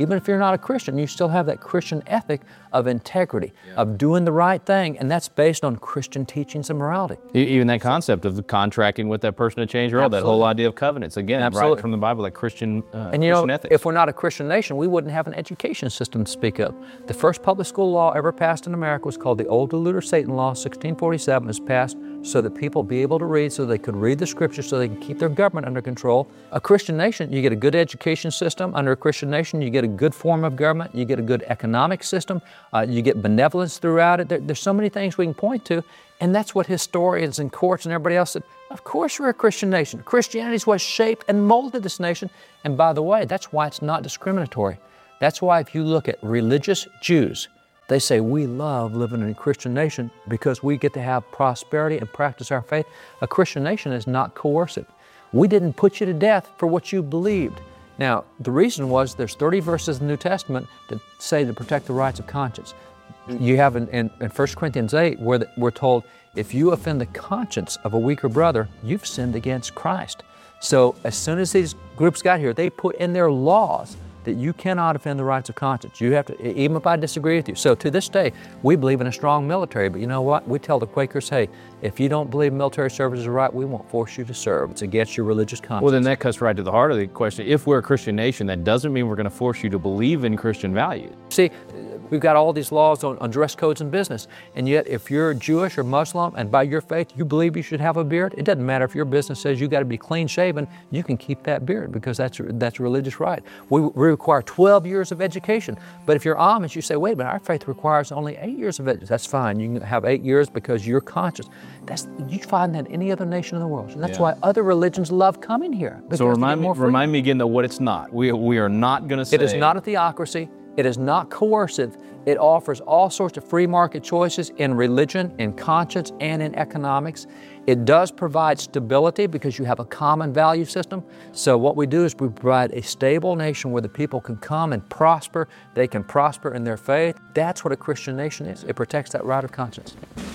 Even if you're not a Christian, you still have that Christian ethic of integrity, of doing the right thing, and that's based on Christian teachings and morality. Even that concept of contracting with that person to change your role, that whole idea of covenants, again, right from the Bible, like Christian and you know, ethics. If we're not a Christian nation, we wouldn't have an education system to speak of. The first public school law ever passed in America was called the Old Deluder Satan Law, 1647. It was passed so that people be able to read, so they could read the Scriptures, so they can keep their government under control. A Christian nation, you get a good education system. Under a Christian nation, you get a good form of government. You get a good economic system. You get benevolence throughout it. There's so many things we can point to, and that's what historians and courts and everybody else said. Of course we're a Christian nation. Christianity is what shaped and molded this nation. And by the way, that's why it's not discriminatory. That's why if you look at religious Jews, they say we love living in a Christian nation because we get to have prosperity and practice our faith. A Christian nation is not coercive. We didn't put you to death for what you believed. Now, the reason was there's 30 verses in the New Testament that say to protect the rights of conscience. You have in 1 Corinthians 8 where we're told, if you offend the conscience of a weaker brother, you've sinned against Christ. So as soon as these groups got here, they put in their laws that you cannot offend the rights of conscience. You have to, even if I disagree with you. So to this day, we believe in a strong military, but you know what? We tell the Quakers, hey, if you don't believe military service is right, we won't force you to serve. It's against your religious conscience. Well, then that cuts right to the heart of the question. If we're a Christian nation, that doesn't mean we're going to force you to believe in Christian values. See, we've got all these laws on dress codes in business, and yet if you're Jewish or Muslim and by your faith you believe you should have a beard, it doesn't matter if your business says you got to be clean shaven, you can keep that beard because that's a religious right. We require 12 years of education, but if you're Amish, you say, wait a minute, our faith requires only 8 years of education. That's fine. You can have 8 years because you're conscious. You find that in any other nation in the world. So that's why other religions love coming here. So remind me again of what it's not. We are not going to say. It is not a theocracy. It is not coercive. It offers all sorts of free market choices in religion, in conscience, and in economics. It does provide stability because you have a common value system. So what we do is we provide a stable nation where the people can come and prosper. They can prosper in their faith. That's what a Christian nation is. It protects that right of conscience.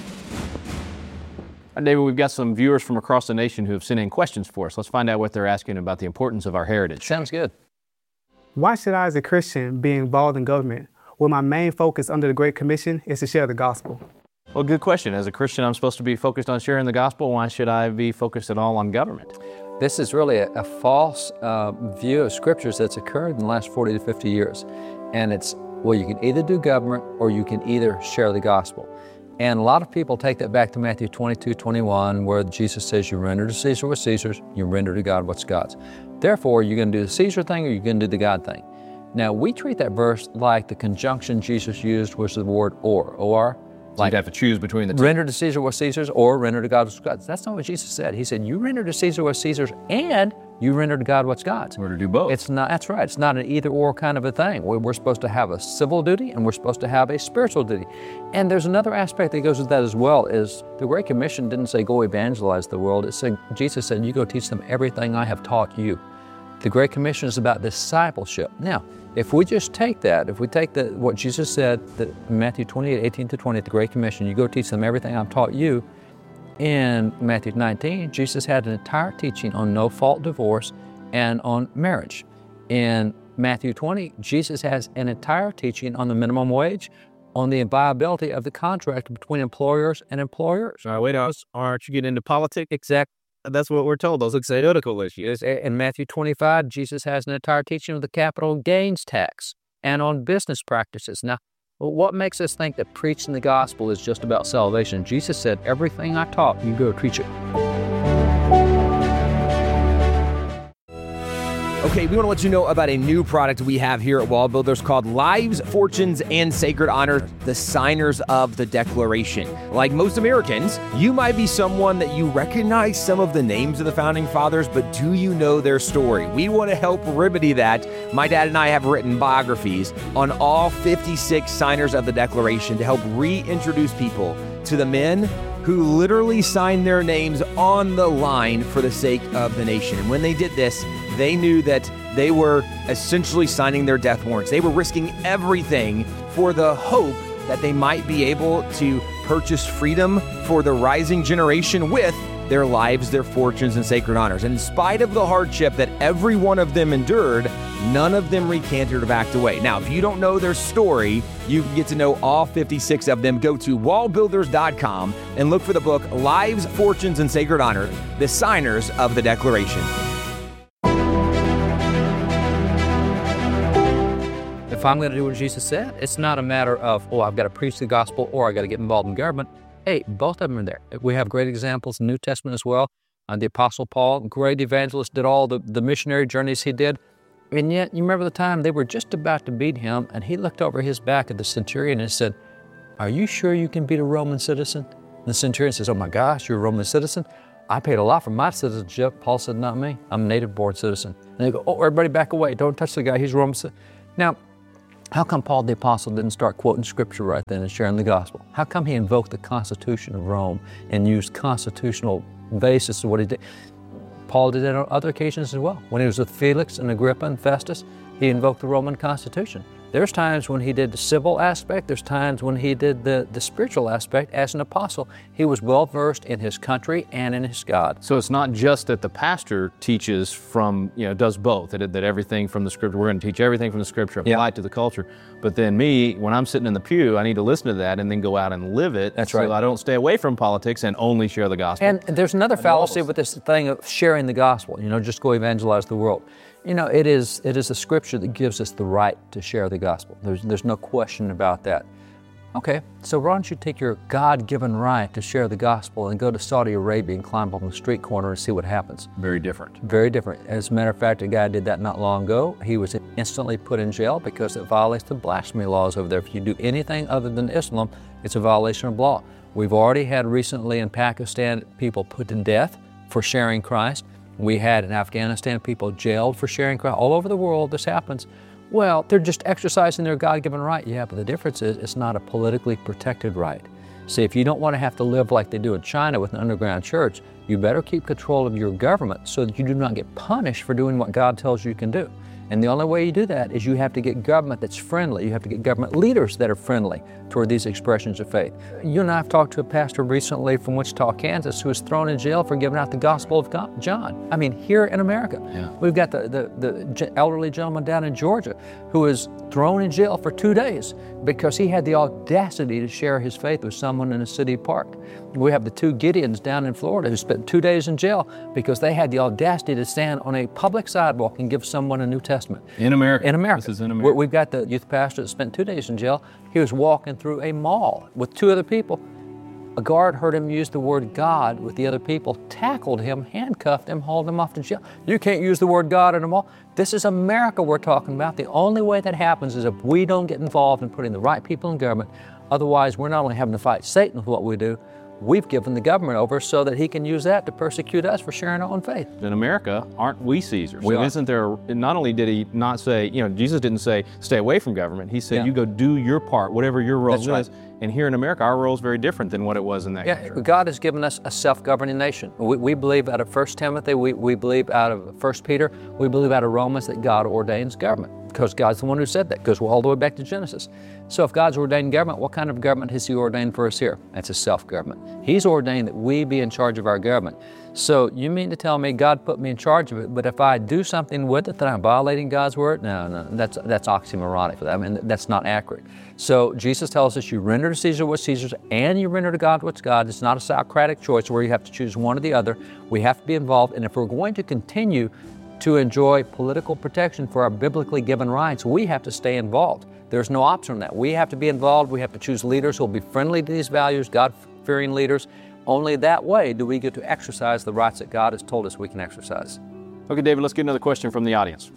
David, we've got some viewers from across the nation who have sent in questions for us. Let's find out what they're asking about the importance of our heritage. Sounds good. Why should I, as a Christian, be involved in government when my main focus under the Great Commission is to share the gospel? Well, good question. As a Christian, I'm supposed to be focused on sharing the gospel. Why should I be focused at all on government? This is really a false view of scriptures that's occurred in the last 40 to 50 years. And it's, well, you can either do government or you can either share the gospel. And a lot of people take that back to Matthew 22:21, where Jesus says, you render to Caesar what's Caesar's, you render to God what's God's. Therefore, you're going to do the Caesar thing or you're going to do the God thing. Now, we treat that verse like the conjunction Jesus used was the word or. So you'd have to choose between the two. Render to Caesar what's Caesar's or render to God what's God's. That's not what Jesus said. He said, you render to Caesar what's Caesar's and you render to God what's God's. We're to do both. It's not, that's right. It's not an either or kind of a thing. We're supposed to have a civil duty and we're supposed to have a spiritual duty. And there's another aspect that goes with that as well, is the Great Commission didn't say go evangelize the world. It said, Jesus said, you go teach them everything I have taught you. The Great Commission is about discipleship. Now, if we just take that, if we take what Jesus said, that Matthew 28:18-20, the Great Commission, you go teach them everything I've taught you. In Matthew 19, Jesus had an entire teaching on no-fault divorce and on marriage. In Matthew 20, Jesus has an entire teaching on the minimum wage, on the viability of the contract between employers and employers. All right, wait, aren't you getting into politics? Exactly. That's what we're told, those political issues. In Matthew 25, Jesus has an entire teaching of the capital gains tax and on business practices. Now, what makes us think that preaching the gospel is just about salvation? Jesus said, everything I taught, you go preach it. Okay, we want to let you know about a new product we have here at Wall Builders called Lives, Fortunes, and Sacred Honor, the Signers of the Declaration. Like most Americans, you might be someone that you recognize some of the names of the Founding Fathers, but do you know their story? We want to help remedy that. My dad and I have written biographies on all 56 signers of the Declaration to help reintroduce people to the men who literally signed their names on the line for the sake of the nation. And when they did this, they knew that they were essentially signing their death warrants. They were risking everything for the hope that they might be able to purchase freedom for the rising generation with their lives, their fortunes, and sacred honors. And in spite of the hardship that every one of them endured, None of them recanted or backed away. Now, if you don't know their story, you can get to know all 56 of them. Go to wallbuilders.com and look for the book, Lives, Fortunes, and Sacred Honor, The Signers of the Declaration. If I'm going to do what Jesus said, it's not a matter of, I've got to preach the gospel or I got to get involved in government. Hey, both of them are there. We have great examples in the New Testament as well. The Apostle Paul, great evangelist, did all the missionary journeys he did. And yet, you remember the time they were just about to beat him, and he looked over his back at the centurion and said, "Are you sure you can beat a Roman citizen?" And the centurion says, "Oh my gosh, you're a Roman citizen? I paid a lot for my citizenship." Paul said, "Not me. I'm a native-born citizen." And they go, "Oh, everybody back away. Don't touch the guy. He's a Roman citizen." Now, how come Paul the Apostle didn't start quoting Scripture right then and sharing the gospel? How come he invoked the Constitution of Rome and used constitutional basis of what he did? Paul did that on other occasions as well. When he was with Felix and Agrippa and Festus, he invoked the Roman Constitution. There's times when he did the civil aspect. There's times when he did the spiritual aspect. As an apostle, he was well-versed in his country and in his God. So it's not just that the pastor teaches from, does both, that everything from the Scripture, we're going to teach everything from the Scripture, apply it to the culture. But then me, when I'm sitting in the pew, I need to listen to that and then go out and live it. That's right. So I don't stay away from politics and only share the gospel. And there's another fallacy with this thing of sharing the gospel, just go evangelize the world. It is a Scripture that gives us the right to share the gospel. There's no question about that. Okay, so why don't you take your God-given right to share the gospel and go to Saudi Arabia and climb up on the street corner and see what happens? Very different. Very different. As a matter of fact, a guy did that not long ago. He was instantly put in jail because it violates the blasphemy laws over there. If you do anything other than Islam, it's a violation of law. We've already had recently in Pakistan people put to death for sharing Christ. We had in Afghanistan people jailed for sharing Christ. All over the world this happens. Well, they're just exercising their God-given right. Yeah, but the difference is it's not a politically protected right. See, if you don't want to have to live like they do in China with an underground church, you better keep control of your government so that you do not get punished for doing what God tells you can do. And the only way you do that is you have to get government that's friendly. You have to get government leaders that are friendly toward these expressions of faith. You and I have talked to a pastor recently from Wichita, Kansas, who was thrown in jail for giving out the Gospel of John. I mean, here in America. Yeah. We've got the elderly gentleman down in Georgia who was thrown in jail for 2 days because he had the audacity to share his faith with someone in a city park. We have the two Gideons down in Florida who spent 2 days in jail because they had the audacity to stand on a public sidewalk and give someone a New Testament. In America. In America. This is in America. We've got the youth pastor that spent 2 days in jail. He was walking through a mall with 2 other people. A guard heard him use the word God with the other people, tackled him, handcuffed him, hauled him off to jail. You can't use the word God in a mall. This is America we're talking about. The only way that happens is if we don't get involved in putting the right people in government. Otherwise, we're not only having to fight Satan with what we do, we've given the government over so that he can use that to persecute us for sharing our own faith. In America, aren't we Caesars? We are. Isn't there, not only did he not say, Jesus didn't say, stay away from government. He said, you go do your part, whatever your role is. Right. And here in America, our role is very different than what it was in that country. God has given us a self-governing nation. We believe out of 1 Timothy, we believe out of 1 Peter, we believe out of Romans that God ordains government. Because God's the one who said that. It goes all the way back to Genesis. So if God's ordained government, what kind of government has He ordained for us here? That's a self-government. He's ordained that we be in charge of our government. So you mean to tell me God put me in charge of it, but if I do something with it that I'm violating God's word? No, that's oxymoronic. I mean, that's not accurate. So Jesus tells us you render to Caesar what's Caesar's and you render to God what's God. It's not a Socratic choice where you have to choose one or the other. We have to be involved, and if we're going to continue to enjoy political protection for our biblically given rights, we have to stay involved. There's no option on that. We have to be involved. We have to choose leaders who will be friendly to these values, God-fearing leaders. Only that way do we get to exercise the rights that God has told us we can exercise. Okay, David, let's get another question from the audience.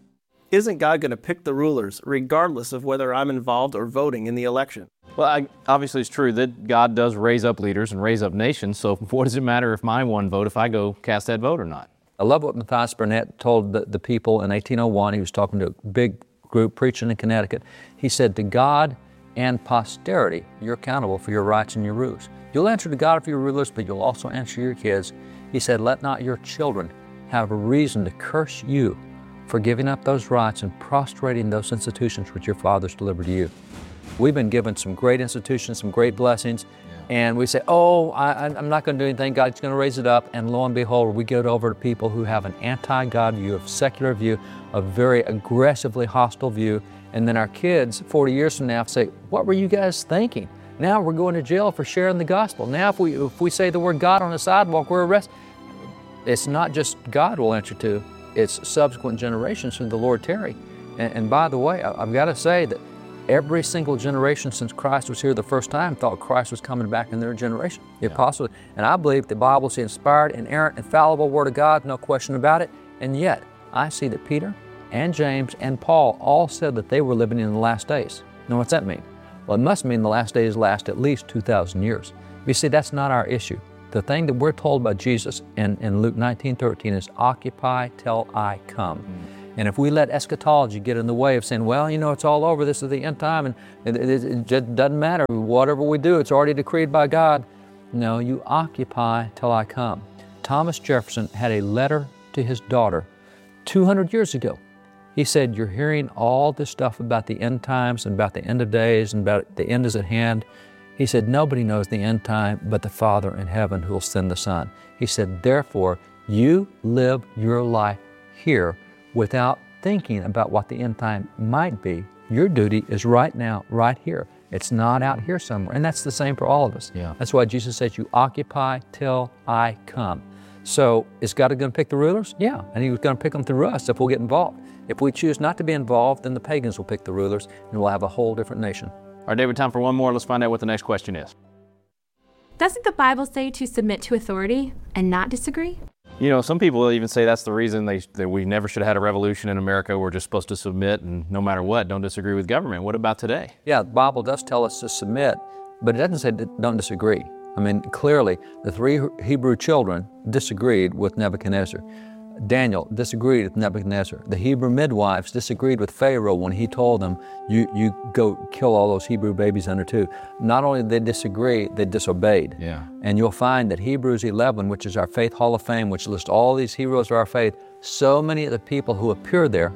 Isn't God going to pick the rulers regardless of whether I'm involved or voting in the election? Well, obviously it's true that God does raise up leaders and raise up nations, so what does it matter if my one vote, if I go cast that vote or not? I love what Matthias Burnett told the people in 1801. He was talking to a big group preaching in Connecticut. He said, to God and posterity, you're accountable for your rights and your rules. You'll answer to God for your rulers, but you'll also answer your kids. He said, let not your children have a reason to curse you for giving up those rights and prostrating those institutions which your fathers delivered to you. We've been given some great institutions, some great blessings, and we say, oh, I'm not going to do anything, God's going to raise it up, and lo and behold, we get over to people who have an anti-God view, a secular view, a very aggressively hostile view, and then our kids 40 years from now say, what were you guys thinking? Now we're going to jail for sharing the gospel. Now if we say the word God on the sidewalk, we're arrested. It's not just God we'll answer to, it's subsequent generations from the Lord tarry. And by the way, I've got to say that every single generation since Christ was here the first time thought Christ was coming back in their generation. The apostles, and I believe the Bible is the inspired, inerrant, infallible Word of God, no question about it. And yet, I see that Peter and James and Paul all said that they were living in the last days. Now, what's that mean? Well, it must mean the last days last at least 2,000 years. You see, that's not our issue. The thing that we're told by Jesus in Luke 19:13 is, occupy till I come. And if we let eschatology get in the way of saying, well, you know, it's all over, this is the end time, and it just doesn't matter. Whatever we do, it's already decreed by God. No, you occupy till I come. Thomas Jefferson had a letter to his daughter 200 years ago. He said, you're hearing all this stuff about the end times and about the end of days and about the end is at hand. He said, nobody knows the end time but the Father in heaven who will send the Son. He said, therefore, you live your life here without thinking about what the end time might be. Your duty is right now, right here. It's not out here somewhere. And that's the same for all of us. That's why Jesus says, you occupy till I come. So is God going to pick the rulers? Yeah, and He was going to pick them through us if we'll get involved. If we choose not to be involved, then the pagans will pick the rulers, and we'll have a whole different nation. All right, David, time for one more. Let's find out what the next question is. Doesn't the Bible say to submit to authority and not disagree? You know, some people even say that's the reason that we never should have had a revolution in America. We're just supposed to submit and no matter what, don't disagree with government. What about today? Yeah, the Bible does tell us to submit, but it doesn't say don't disagree. I mean, clearly, the 3 Hebrew children disagreed with Nebuchadnezzar. Daniel disagreed with Nebuchadnezzar. The Hebrew midwives disagreed with Pharaoh when he told them, you go kill all those Hebrew babies under 2. Not only did they disagree, they disobeyed. And you'll find that Hebrews 11, which is our Faith Hall of Fame, which lists all these heroes of our faith, so many of the people who appear there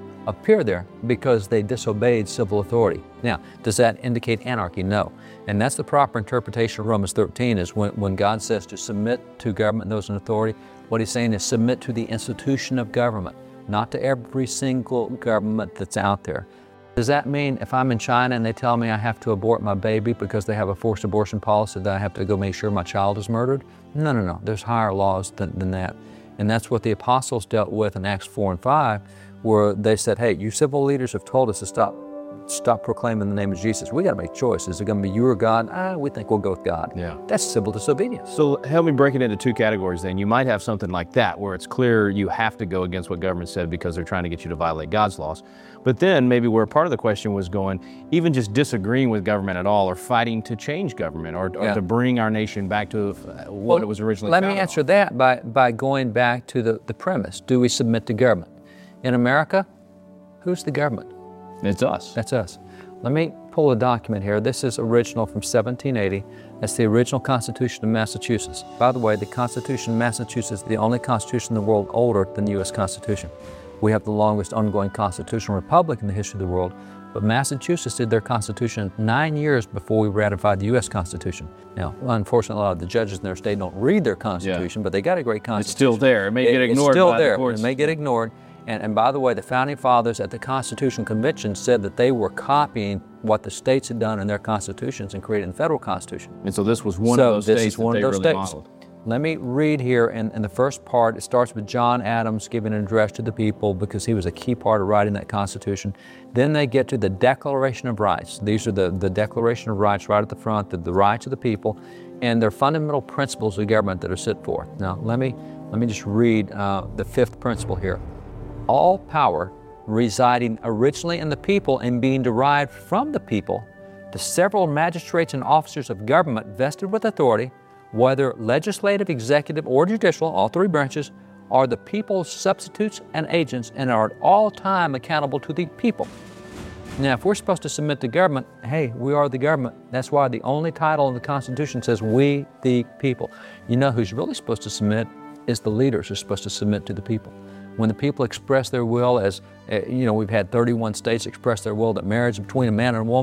because they disobeyed civil authority. Now, does that indicate anarchy? No. And that's the proper interpretation of Romans 13 is when God says to submit to government and those in authority, what He's saying is submit to the institution of government, not to every single government that's out there. Does that mean if I'm in China and they tell me I have to abort my baby because they have a forced abortion policy that I have to go make sure my child is murdered? No. There's higher laws than that. And that's what the apostles dealt with in Acts 4 and 5, where they said, hey, you civil leaders have told us to stop proclaiming the name of Jesus. We got to make choices. Is it going to be you or God? We think we'll go with God. That's civil disobedience. So help me break it into 2 categories then. You might have something like that where it's clear you have to go against what government said because they're trying to get you to violate God's laws. But then maybe where part of the question was going, even just disagreeing with government at all or fighting to change government or to bring our nation back to what it was originally founded on. Let me answer that by going back to the premise. Do we submit to government? In America, who's the government? It's us. That's us. Let me pull a document here. This is original from 1780. That's the original Constitution of Massachusetts. By the way, the Constitution of Massachusetts is the only constitution in the world older than the U.S. Constitution. We have the longest ongoing constitutional republic in the history of the world, but Massachusetts did their constitution 9 years before we ratified the U.S. Constitution. Now, unfortunately, a lot of the judges in their state don't read their constitution, but they got a great constitution. It's still there. It may get ignored. It's still by there. The courts. It may get ignored. And by the way, the Founding Fathers at the Constitution Convention said that they were copying what the states had done in their constitutions and creating a federal constitution. And so this was one of those states that they really modeled. Let me read here in the first part. It starts with John Adams giving an address to the people because he was a key part of writing that Constitution. Then they get to the Declaration of Rights. These are the Declaration of Rights right at the front, the rights of the people, and their fundamental principles of government that are set forth. Now, let me just read the 5th principle here. All power residing originally in the people and being derived from the people, the several magistrates and officers of government vested with authority, whether legislative, executive, or judicial, all 3 branches, are the people's substitutes and agents and are at all time accountable to the people. Now, if we're supposed to submit to government, hey, we are the government. That's why the only title in the Constitution says, we the people. You know who's really supposed to submit is the leaders who are supposed to submit to the people. When the people express their will, as we've had 31 states express their will that marriage between a man and a woman,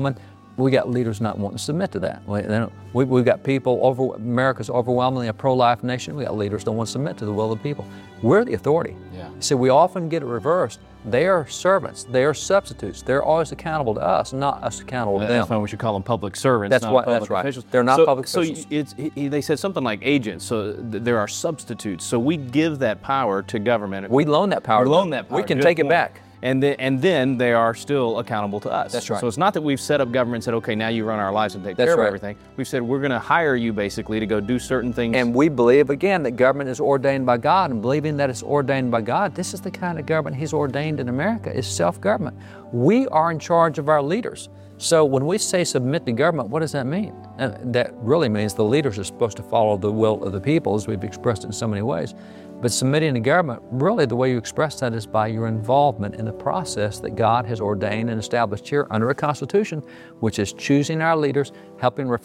We got leaders not wanting to submit to that. We've got people, America's overwhelmingly a pro-life nation. We got leaders that don't want to submit to the will of the people. We're the authority. Yeah. So we often get it reversed. They are servants. They are substitutes. They're always accountable to us, not us accountable to them. That's why we should call them public servants. That's not what. public That's right. officials. They're not public officials. So they said something like agents. So there are substitutes. So we give that power to government. We loan that power. We loan that power. We can Good take it point. back. And then they are still accountable to us. That's right. So it's not that we've set up government and said, okay, now you run our lives and take That's care right. of everything. We've said we're going to hire you basically to go do certain things. And we believe, again, that government is ordained by God. And believing that it's ordained by God, this is the kind of government He's ordained in America, is self-government. We are in charge of our leaders. So when we say submit to government, what does that mean? That really means the leaders are supposed to follow the will of the people, as we've expressed it in so many ways. But submitting to government, really the way you express that is by your involvement in the process that God has ordained and established here under a Constitution, which is choosing our leaders, helping